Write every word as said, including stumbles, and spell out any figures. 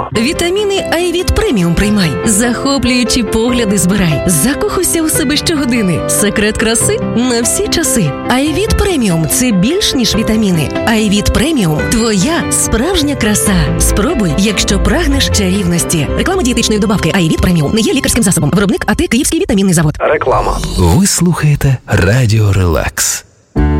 Вітаміни Айвіт Преміум приймай. Захоплюючі погляди збирай. Закохуйся у себе щогодини. Секрет краси на всі часи. Айвіт Преміум – це більш ніж вітаміни. Айвіт Преміум – твоя справжня краса. Спробуй, якщо прагнеш чарівності. Реклама дієтичної добавки Айвіт Преміум не є лікарським засобом. Виробник АТ Київський вітамінний завод. Реклама. Ви слухаєте Радіо Релакс.